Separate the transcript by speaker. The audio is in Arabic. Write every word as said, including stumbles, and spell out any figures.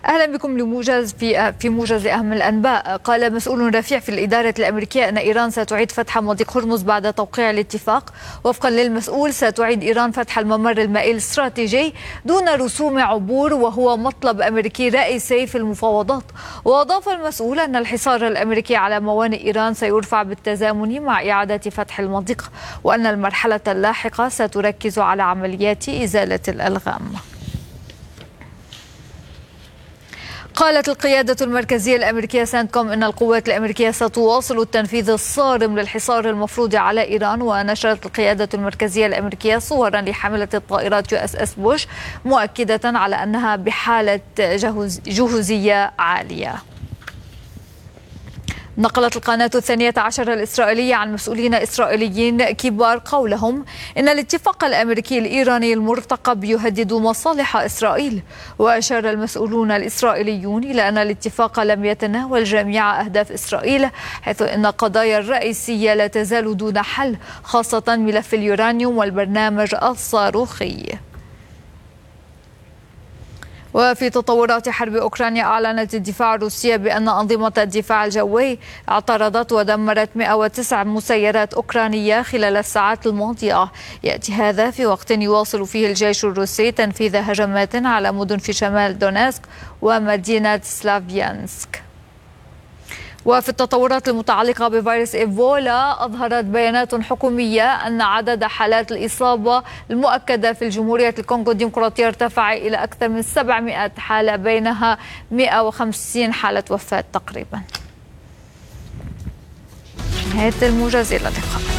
Speaker 1: أهلا بكم لموجز في في موجز أهم الأنباء. قال مسؤول رفيع في الإدارة الأمريكية أن إيران ستعيد فتح مضيق هرمز بعد توقيع الاتفاق. وفقا للمسؤول ستعيد إيران فتح الممر المائي الاستراتيجي دون رسوم عبور، وهو مطلب أمريكي رئيسي في المفاوضات. وأضاف المسؤول أن الحصار الأمريكي على موانئ إيران سيرفع بالتزامن مع إعادة فتح المضيق، وأن المرحلة اللاحقة ستركز على عمليات إزالة الألغام. قالت القيادة المركزية الأمريكية سنتكوم إن القوات الأمريكية ستواصل التنفيذ الصارم للحصار المفروض على إيران. ونشرت القيادة المركزية الأمريكية صورا لحاملة الطائرات يو اس اس بوش، مؤكدة على أنها بحالة جهوز جهوزية عالية. نقلت القناة الثانية عشر الإسرائيلية عن مسؤولين إسرائيليين كبار قولهم إن الاتفاق الأمريكي الإيراني المرتقب يهدد مصالح إسرائيل. وأشار المسؤولون الإسرائيليون إلى أن الاتفاق لم يتناول جميع أهداف إسرائيل، حيث إن القضايا الرئيسية لا تزال دون حل، خاصة ملف اليورانيوم والبرنامج الصاروخي. وفي تطورات حرب أوكرانيا، أعلنت الدفاع الروسية بأن أنظمة الدفاع الجوي اعترضت ودمرت مئة وتسع مسيرات أوكرانية خلال الساعات الماضية. يأتي هذا في وقت يواصل فيه الجيش الروسي تنفيذ هجمات على مدن في شمال دونيسك ومدينة سلافيانسك. وفي التطورات المتعلقة بفيروس إيبولا، أظهرت بيانات حكومية أن عدد حالات الإصابة المؤكدة في الجمهورية الكونغو الديمقراطية ارتفع إلى أكثر من سبعمئة حالة، بينها مئة وخمسين حالة وفاة تقريبا. نهاية الموجز، إلى اللقاء.